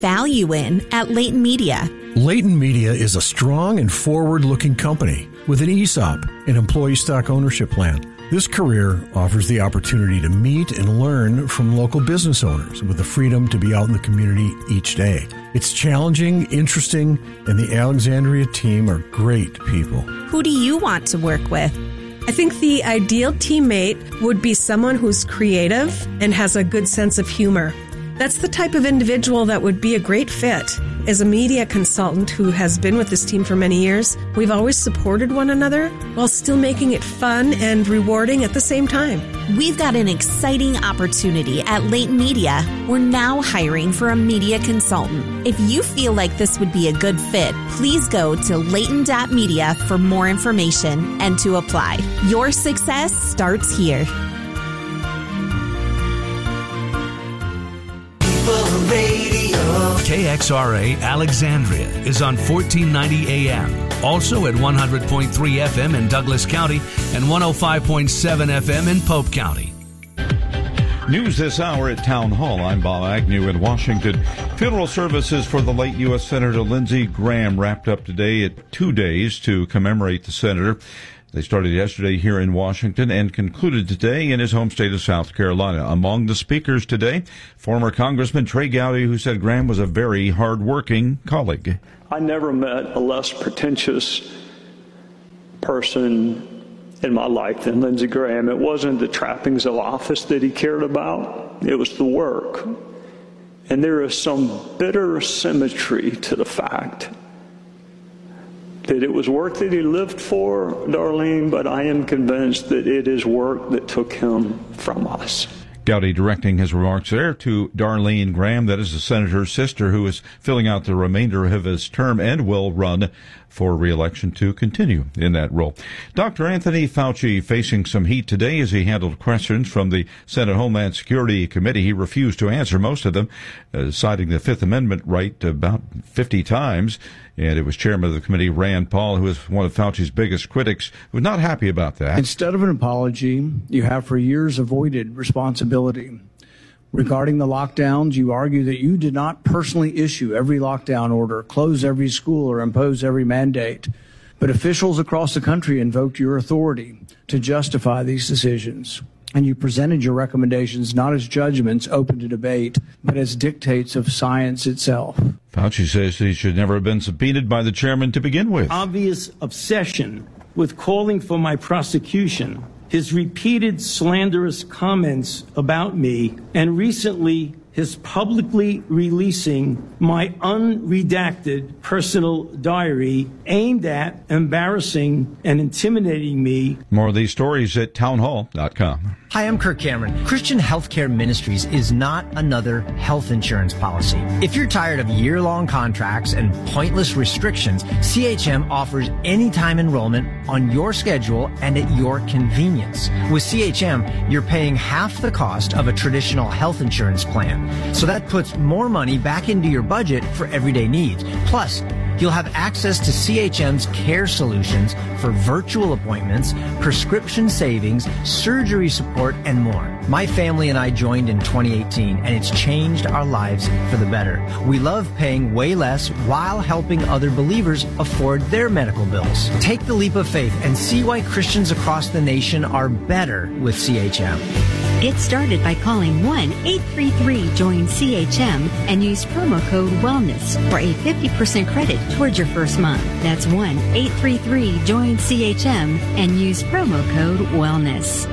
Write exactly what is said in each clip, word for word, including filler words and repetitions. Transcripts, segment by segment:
value in at Leighton Media? Leighton Media is a strong and forward-looking company with an E S O P, an employee stock ownership plan. This career offers the opportunity to meet and learn from local business owners with the freedom to be out in the community each day. It's challenging, interesting, and the Alexandria team are great people. Who do you want to work with? I think the ideal teammate would be someone who's creative and has a good sense of humor. That's the type of individual that would be a great fit. As a media consultant who has been with this team for many years, we've always supported one another while still making it fun and rewarding at the same time. We've got an exciting opportunity at Leighton Media. We're now hiring for a media consultant. If you feel like this would be a good fit, please go to leighton dot media for more information and to apply. Your success starts here. K X R A Alexandria is on fourteen ninety A M, also at one hundred point three F M in Douglas County and one oh five point seven F M in Pope County. News this hour at Town Hall. I'm Bob Agnew in Washington. Funeral services for the late U S Senator Lindsey Graham wrapped up today at two days to commemorate the senator. They started yesterday here in Washington and concluded today in his home state of South Carolina. Among the speakers today, former Congressman Trey Gowdy, who said Graham was a very hard-working colleague. I never met a less pretentious person in my life than Lindsey Graham. It wasn't the trappings of office that he cared about. It was the work. And there is some bitter symmetry to the fact that it was work that he lived for, Darlene, but I am convinced that it is work that took him from us. Gowdy directing his remarks there to Darlene Graham, that is the senator's sister, who is filling out the remainder of his term and will run for re-election to continue in that role. Doctor Anthony Fauci facing some heat today as he handled questions from the Senate Homeland Security Committee. He refused to answer most of them, uh, citing the Fifth Amendment right about fifty times. And it was chairman of the committee, Rand Paul, who is one of Fauci's biggest critics, who was not happy about that. Instead of an apology, you have for years avoided responsibility. Regarding the lockdowns, you argue that you did not personally issue every lockdown order, close every school, or impose every mandate. But officials across the country invoked your authority to justify these decisions. And you presented your recommendations not as judgments open to debate, but as dictates of science itself. Fauci says he should never have been subpoenaed by the chairman to begin with. Obvious obsession with calling for my prosecution, his repeated slanderous comments about me, and recently his publicly releasing my unredacted personal diary aimed at embarrassing and intimidating me. More of these stories at townhall dot com. Hi, I'm Kirk Cameron. Christian Healthcare Ministries is not another health insurance policy. If you're tired of year-long contracts and pointless restrictions, C H M offers anytime enrollment on your schedule and at your convenience. With C H M, you're paying half the cost of a traditional health insurance plan. So that puts more money back into your budget for everyday needs. Plus, you'll have access to C H M's care solutions for virtual appointments, prescription savings, surgery support, and more. My family and I joined in twenty eighteen, and it's changed our lives for the better. We love paying way less while helping other believers afford their medical bills. Take the leap of faith and see why Christians across the nation are better with C H M. Get started by calling one eight three three join C H M and use promo code WELLNESS for a fifty percent credit towards your first month. That's one eight three three join C H M and use promo code WELLNESS.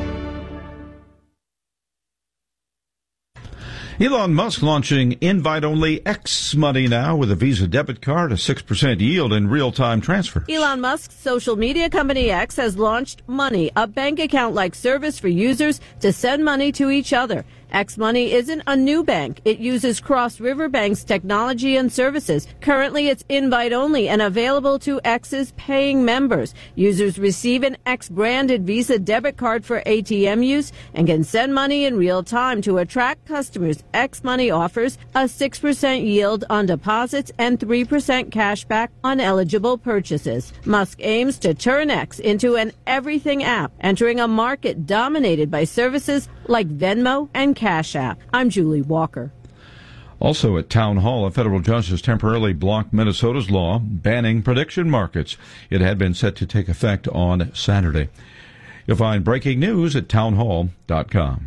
Elon Musk launching invite-only X Money now with a Visa debit card, a six percent yield in real-time transfer. Elon Musk's social media company X has launched Money, a bank account-like service for users to send money to each other. X Money isn't a new bank. It uses Cross River Bank's technology and services. Currently, it's invite-only and available to X's paying members. Users receive an X-branded Visa debit card for A T M use and can send money in real time. To attract customers, X Money offers a six percent yield on deposits and three percent cash back on eligible purchases. Musk aims to turn X into an everything app, entering a market dominated by services like Venmo and Cash App. I'm Julie Walker. Also at Town Hall, a federal judge has temporarily blocked Minnesota's law banning prediction markets. It had been set to take effect on Saturday. You'll find breaking news at townhall dot com.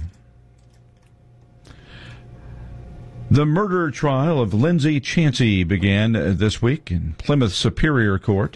The murder trial of Lindsay Chancey began this week in Plymouth Superior Court.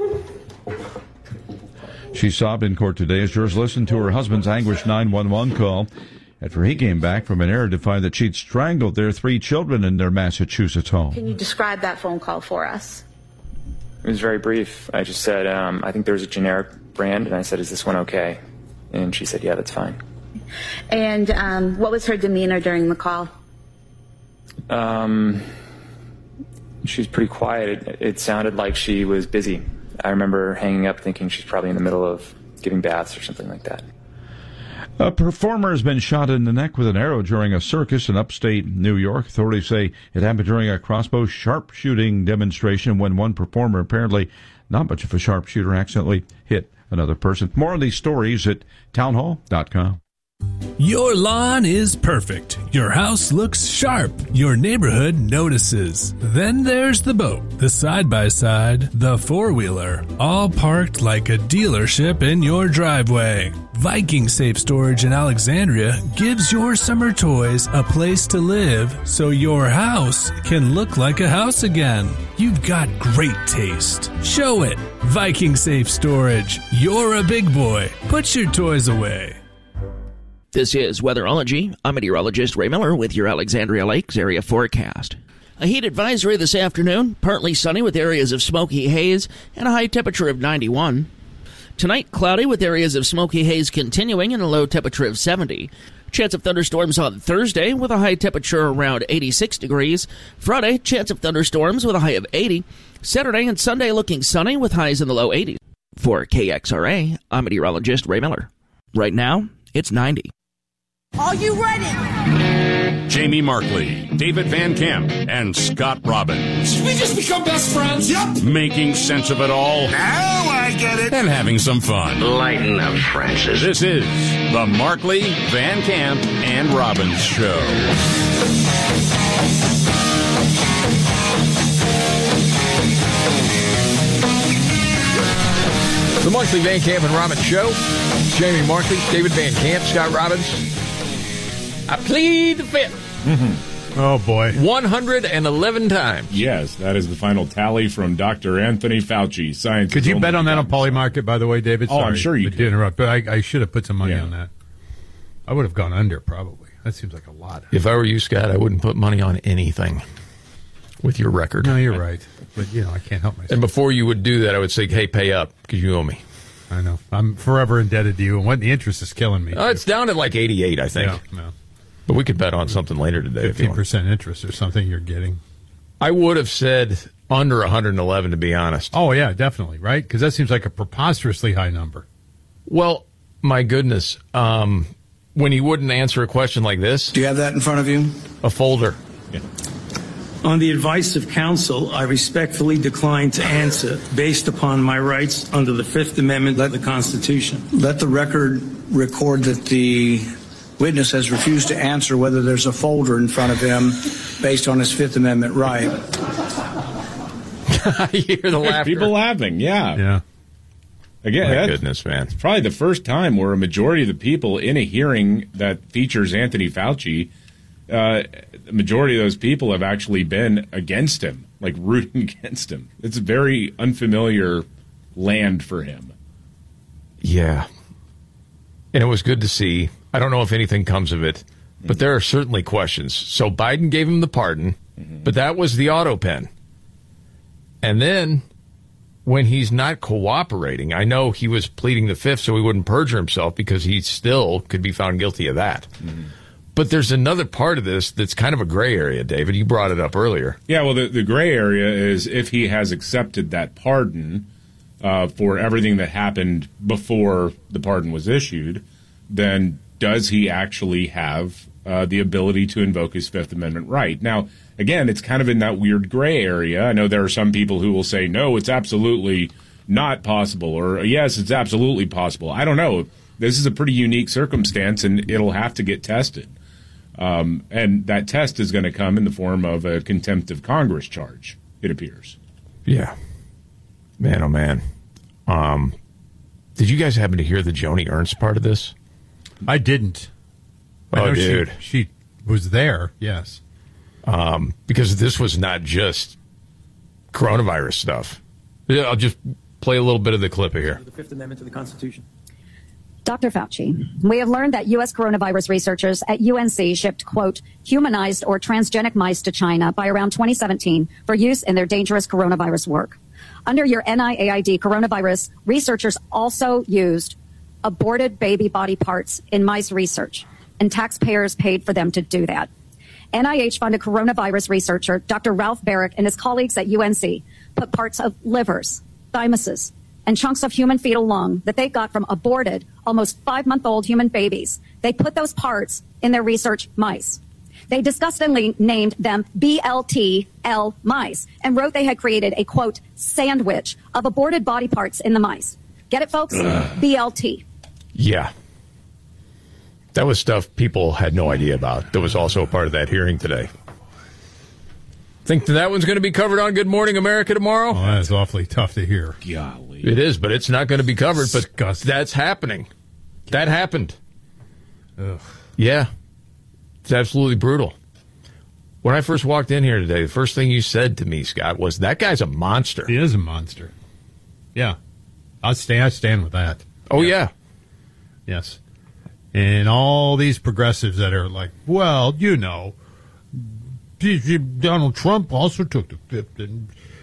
She sobbed in court today as jurors listened to her husband's anguished nine one one call after he came back from an error to find that she'd strangled their three children in their Massachusetts home. Can you describe that phone call for us? It was very brief. I just said, um, I think there was a generic brand, and I said, is this one okay? And she said, yeah, that's fine. And um, what was her demeanor during the call? Um, she was pretty quiet. It, it sounded like she was busy. I remember hanging up thinking she's probably in the middle of giving baths or something like that. A performer has been shot in the neck with an arrow during a circus in upstate New York. Authorities say it happened during a crossbow sharpshooting demonstration when one performer, apparently not much of a sharpshooter, accidentally hit another person. More on these stories at townhall dot com. Your lawn is perfect. Your house looks sharp. Your neighborhood notices. Then there's the boat, the side-by-side, the four-wheeler, all parked like a dealership in your driveway. Viking Safe Storage in Alexandria gives your summer toys a place to live so your house can look like a house again. You've got great taste. Show it. Viking Safe Storage. You're a big boy. Put your toys away. This is Weatherology. I'm meteorologist Ray Miller with your Alexandria Lakes area forecast. A heat advisory this afternoon, partly sunny with areas of smoky haze and a high temperature of ninety-one. Tonight, cloudy with areas of smoky haze continuing and a low temperature of seventy. Chance of thunderstorms on Thursday with a high temperature around eighty-six degrees. Friday, chance of thunderstorms with a high of eighty. Saturday and Sunday looking sunny with highs in the low eighties. For K X R A, I'm meteorologist Ray Miller. Right now, it's ninety. Are you ready? Jamie Markley, David Van Camp, and Scott Robbins. Did we just become best friends? Yep. Making sense of it all. Now I get it. And having some fun. Lighten up, Francis. This is the Markley, Van Camp, and Robbins Show. The Markley, Van Camp, and Robbins Show. Jamie Markley, David Van Camp, Scott Robbins. I plead the fifth. Mm-hmm. Oh, boy. one hundred eleven times. Yes, that is the final tally from Doctor Anthony Fauci. Science. Could you bet on that on Polymarket, by the way, David? Oh, Sorry I'm sure you to could. interrupt, but I, I should have put some money Yeah. on that. I would have gone under, probably. That seems like a lot. If I were you, Scott, I wouldn't put money on anything with your record. No, you're right. But, you know, I can't help myself. And before you would do that, I would say, hey, pay up, because you owe me. I know. I'm forever indebted to you, and what the interest is killing me. Oh, it's down at like eighty-eight, I think. Yeah, no. But we could bet on something later today. fifteen percent interest or something you're getting. I would have said under one hundred eleven, to be honest. Oh, yeah, definitely, right? Because that seems like a preposterously high number. Well, my goodness. Um, when he wouldn't answer a question like this. Do you have that in front of you? A folder. Yeah. On the advice of counsel, I respectfully decline to answer based upon my rights under the Fifth Amendment of the Constitution. Let the record record that the witness has refused to answer whether there's a folder in front of him based on his Fifth Amendment right. I hear the laughter. People laughing, yeah. Yeah. Again, My that's, goodness, man. It's probably the first time where a majority of the people in a hearing that features Anthony Fauci, uh, the majority of those people have actually been against him, like rooting against him. It's a very unfamiliar land for him. Yeah. And it was good to see. I don't know if anything comes of it, but there are certainly questions. So Biden gave him the pardon, mm-hmm. but that was the auto pen. And then when he's not cooperating, I know he was pleading the fifth so he wouldn't perjure himself because he still could be found guilty of that. Mm-hmm. But there's another part of this that's kind of a gray area, David. You brought it up earlier. Yeah, well, the, the gray area is if he has accepted that pardon uh, for everything that happened before the pardon was issued, then does he actually have uh, the ability to invoke his Fifth Amendment right? Now, again, it's kind of in that weird gray area. I know there are some people who will say, no, it's absolutely not possible, or yes, it's absolutely possible. I don't know. This is a pretty unique circumstance, and it'll have to get tested. Um, and that test is going to come in the form of a contempt of Congress charge, it appears. Yeah. Man, oh, man. Um, did you guys happen to hear the Joni Ernst part of this? I didn't. I Oh, know dude. She, she was there, yes. Um, because this was not just coronavirus stuff. Yeah, I'll just play a little bit of the clip here. The Fifth Amendment to the Constitution. Doctor Fauci, we have learned that U S coronavirus researchers at U N C shipped, quote, humanized or transgenic mice to China by around twenty seventeen for use in their dangerous coronavirus work. Under your N I A I D coronavirus, researchers also used aborted baby body parts in mice research, and taxpayers paid for them to do that. N I H-funded coronavirus researcher Doctor Ralph Barrick and his colleagues at U N C put parts of livers, thymuses, and chunks of human fetal lung that they got from aborted, almost five-month-old human babies. They put those parts in their research mice. They disgustingly named them B L T L mice and wrote they had created a, quote, sandwich of aborted body parts in the mice. Get it, folks? B L T. Yeah. That was stuff people had no idea about. That was also a part of that hearing today. Think that, that one's going to be covered on Good Morning America tomorrow? Oh, that's awfully tough to hear. Golly. It is, but it's not going to be covered. But that's happening. That happened. Ugh. Yeah. It's absolutely brutal. When I first walked in here today, the first thing you said to me, Scott, was, that guy's a monster. He is a monster. Yeah. I'll stand, I stand with that. Oh, yeah. Yes. And all these progressives that are like, well, you know, Donald Trump also took the fifth, and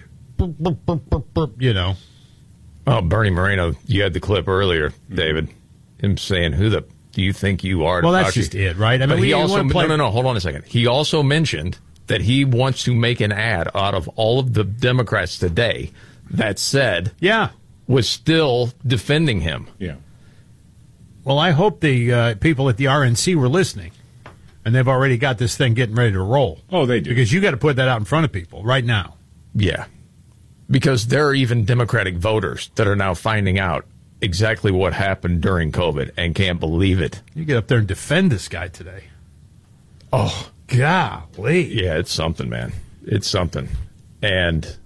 you know. Oh, Bernie Moreno, you had the clip earlier, David, him saying, who the do you think you are? Well, that's just it, right? I mean, but we he also, play- no, no, no, hold on a second. He also mentioned that he wants to make an ad out of all of the Democrats today that said, yeah, was still defending him. Yeah. Well, I hope the uh, people at the R N C were listening, and they've already got this thing getting ready to roll. Oh, they do. Because you got to put that out in front of people right now. Yeah. Because there are even Democratic voters that are now finding out exactly what happened during COVID and can't believe it. You get up there and defend this guy today. Oh, golly. Yeah, it's something, man. It's something. And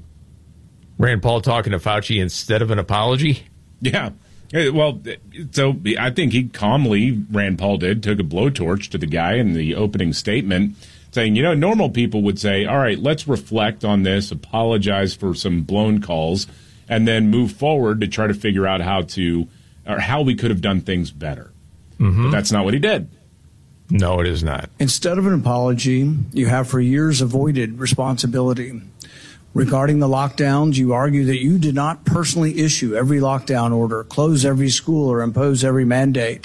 Rand Paul talking to Fauci instead of an apology? Yeah. Well, so I think he calmly, Rand Paul did, took a blowtorch to the guy in the opening statement, saying, you know, normal people would say, all right, let's reflect on this, apologize for some blown calls, and then move forward to try to figure out how to, or how we could have done things better. Mm-hmm. But that's not what he did. No, it is not. Instead of an apology, you have for years avoided responsibility. Regarding the lockdowns, you argue that you did not personally issue every lockdown order, close every school, or impose every mandate.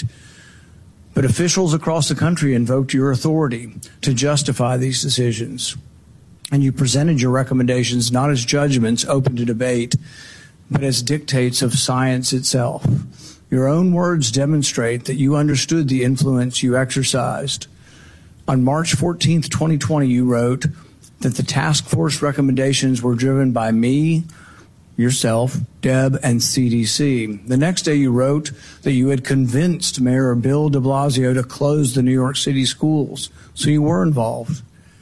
But officials across the country invoked your authority to justify these decisions. And you presented your recommendations not as judgments open to debate, but as dictates of science itself. Your own words demonstrate that you understood the influence you exercised. On March fourteenth, twenty twenty, you wrote that the task force recommendations were driven by me, yourself, Deb, and C D C. The next day you wrote that you had convinced Mayor Bill de Blasio to close the New York City schools, so you were involved.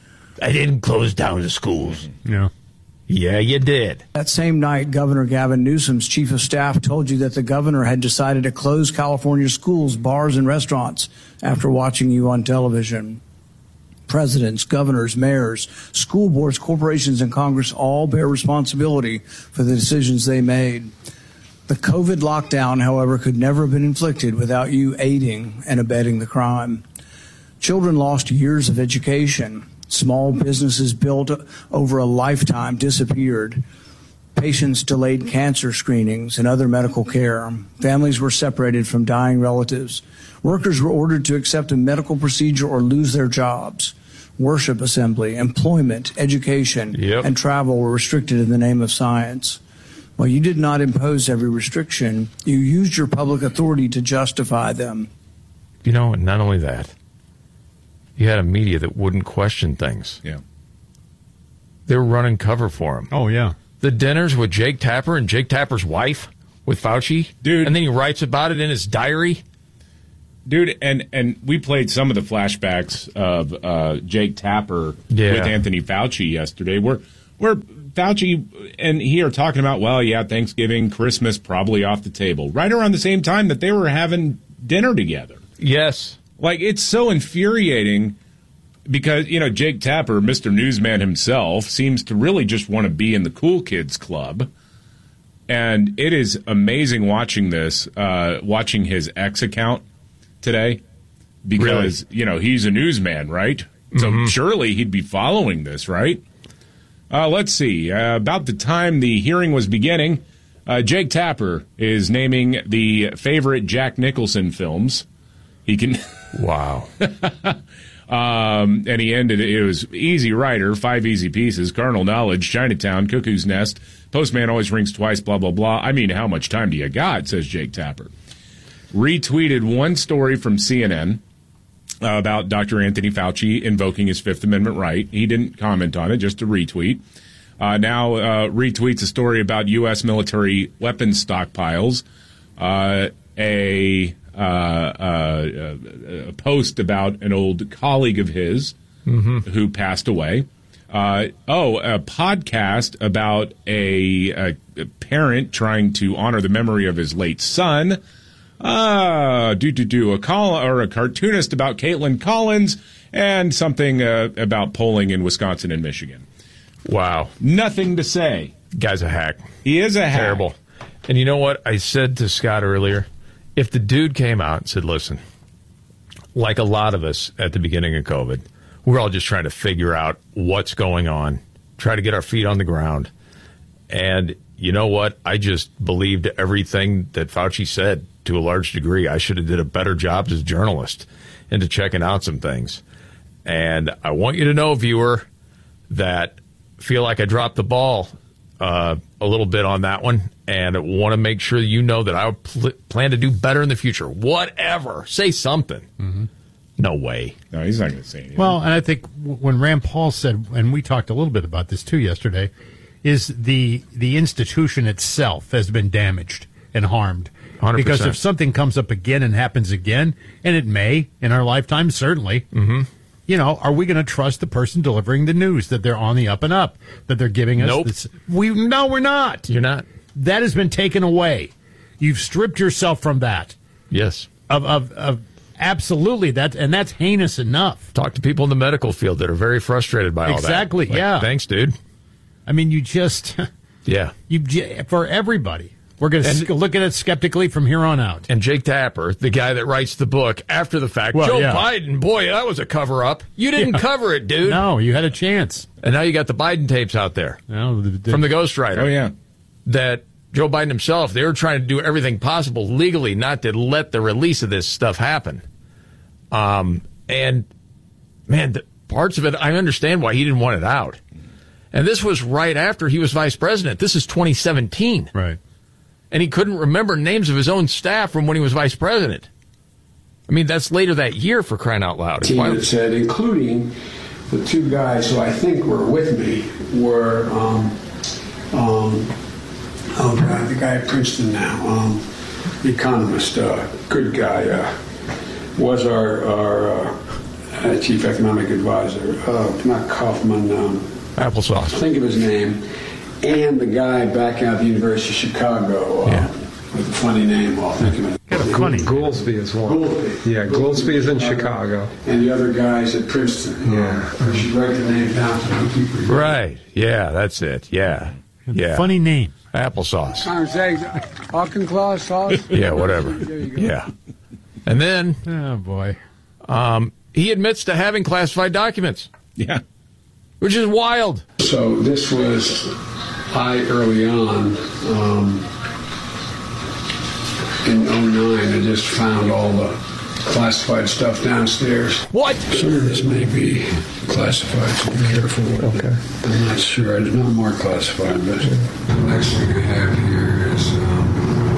I didn't close down the schools. Yeah. Yeah, you did. That same night, Governor Gavin Newsom's chief of staff told you that the governor had decided to close California schools, bars, and restaurants after watching you on television. Presidents, governors, mayors, school boards, corporations, and Congress all bear responsibility for the decisions they made. The COVID lockdown, however, could never have been inflicted without you aiding and abetting the crime. Children lost years of education. Small businesses built over a lifetime disappeared. Patients delayed cancer screenings and other medical care. Families were separated from dying relatives. Workers were ordered to accept a medical procedure or lose their jobs. Worship assembly, employment, education, yep. and travel were restricted in the name of science. While you did not impose every restriction, you used your public authority to justify them. You know, and not only that, you had a media that wouldn't question things. Yeah. They were running cover for him. Oh, yeah. The dinners with Jake Tapper and Jake Tapper's wife with Fauci. Dude. And then he writes about it in his diary. Dude, and, and we played some of the flashbacks of uh, Jake Tapper yeah. with Anthony Fauci yesterday, where where Fauci and he are talking about, well, yeah, Thanksgiving, Christmas, probably off the table, right around the same time that they were having dinner together. Yes. Like, it's so infuriating because, you know, Jake Tapper, Mister Newsman himself, seems to really just want to be in the cool kids club. And it is amazing watching this, uh, watching his X account today, because, really? you know, he's a newsman, right? So mm-hmm. surely he'd be following this, right? Uh, let's see. Uh, about the time the hearing was beginning, uh, Jake Tapper is naming the favorite Jack Nicholson films. He can... Wow. um, and he ended, it was Easy Rider, Five Easy Pieces, Carnal Knowledge, Chinatown, Cuckoo's Nest, Postman Always Rings Twice, blah, blah, blah. I mean, how much time do you got, says Jake Tapper. Retweeted one story from C N N uh, about Doctor Anthony Fauci invoking his Fifth Amendment right. He didn't comment on it, just a retweet. Uh, now uh, retweets a story about U S military weapons stockpiles, uh, a, uh, uh, a post about an old colleague of his mm-hmm. who passed away. Uh, oh, a podcast about a, a, a parent trying to honor the memory of his late son. Ah, do do do a call or a cartoonist about Caitlin Collins, and something uh, about polling in Wisconsin and Michigan. Wow, nothing to say. Guy's a hack. He is a hack. Terrible. And you know what I said to Scott earlier? If the dude came out and said, "Listen, like a lot of us at the beginning of COVID, we're all just trying to figure out what's going on, try to get our feet on the ground," and you know what? I just believed everything that Fauci said. To a large degree, I should have did a better job as a journalist into checking out some things. And I want you to know, viewer, that feel like I dropped the ball uh, a little bit on that one, and I want to make sure you know that I pl- plan to do better in the future. Whatever. Say something. Mm-hmm. No way. No, he's not going to say anything. Well, and I think when Rand Paul said, and we talked a little bit about this too yesterday, is the the institution itself has been damaged and harmed. one hundred percent. Because if something comes up again and happens again, and it may in our lifetime, certainly, mm-hmm. you know, are we going to trust the person delivering the news that they're on the up and up, that they're giving us? Nope. This? We no, we're not. You're not. That has been taken away. You've stripped yourself from that. Yes. Of of of absolutely that, and that's heinous enough. Talk to people in the medical field that are very frustrated by all exactly, that. Exactly. Yeah. Like, thanks, dude. I mean, you just yeah. You for everybody. We're going to look at it skeptically from here on out. And Jake Tapper, the guy that writes the book after the fact, well, Joe yeah. Biden, boy, that was a cover-up. You didn't yeah. cover it, dude. No, you had a chance. And now you got the Biden tapes out there no, the, the, from the ghostwriter. Oh, yeah. That Joe Biden himself, they were trying to do everything possible legally not to let the release of this stuff happen. Um, and, man, the parts of it, I understand why he didn't want it out. And this was right after he was vice president. This is twenty seventeen. Right. And he couldn't remember names of his own staff from when he was vice president. I mean, that's later that year, for crying out loud. Team that said, including the two guys who I think were with me, were, um, um, oh God, the guy at Princeton now, um, the economist, uh, good guy, uh, was our, our uh, chief economic advisor, uh, not Kaufman. Um, Applesauce. Think of his name. And the guy back out of the University of Chicago, uh, yeah. with a funny name, I'll think of it. Got a funny. Goolsby is one. Goolsby. Yeah, Goolsby is in Chicago. And the other guy's at Princeton. Yeah. Uh, we should write the name down so we keep reading. Right. Yeah, that's it. Yeah. Yeah. Funny name. Applesauce. Auchinclaw sauce? Yeah, whatever. There you go. Yeah. And then, oh boy, um, he admits to having classified documents. Yeah. Which is wild. So this was, I early on, um, in oh nine, I just found all the classified stuff downstairs. What? Some of this may be classified, so be careful. Okay. I'm not sure. It's not more classified, but the next thing I have here is, um,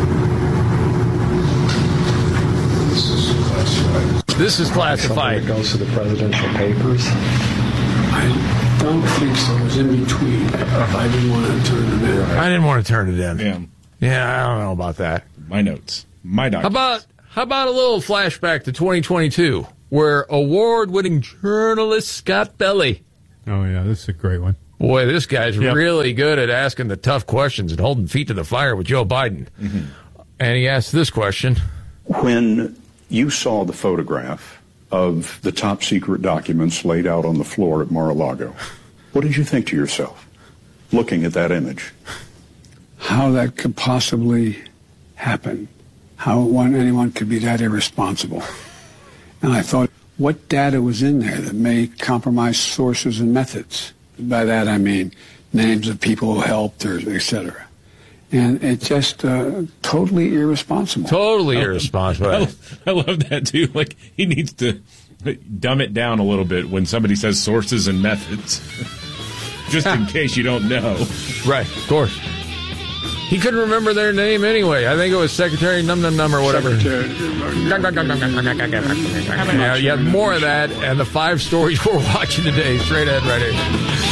this is classified. This is classified. It goes to the presidential papers. I don't think so. It was in between. I didn't want to turn it in. I didn't want to turn it in. Yeah. Yeah, I don't know about that. My notes. My documents. How about How about a little flashback to twenty twenty-two, where award-winning journalist Scott Belley. Oh, yeah, this is a great one. Boy, this guy's Yep. really good at asking the tough questions and holding feet to the fire with Joe Biden. Mm-hmm. And he asked this question. When you saw the photograph of the top secret documents laid out on the floor at Mar-a-Lago, what did you think to yourself, looking at that image? How that could possibly happen. How one, anyone could be that irresponsible. And I thought, what data was in there that may compromise sources and methods? By that I mean names of people who helped, or et cetera. And it's just uh, totally irresponsible. Totally irresponsible. I, I love that, too. Like, he needs to dumb it down a little bit when somebody says sources and methods. Just in case you don't know. Right, of course. He couldn't remember their name anyway. I think it was Secretary Num Num Num or whatever. Yeah, you have more of that and the five stories we're watching today. Straight ahead right here.